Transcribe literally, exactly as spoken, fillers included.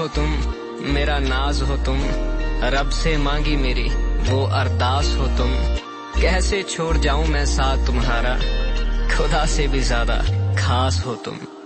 तुम, मेरा नाज हो तुम, रब से मांगी मेरी वो अरदास हो तुम। कैसे छोड़ जाऊं मैं साथ तुम्हारा, खुदा से भी ज्यादा खास हो तुम।